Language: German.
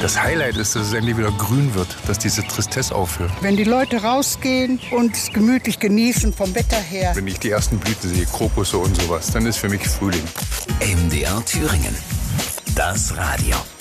Das Highlight ist, dass es endlich wieder grün wird, dass diese Tristesse aufhört. Wenn die Leute rausgehen und es gemütlich genießen vom Wetter her. Wenn ich die ersten Blüten sehe, Krokusse und sowas, dann ist für mich Frühling. MDR Thüringen. Das Radio.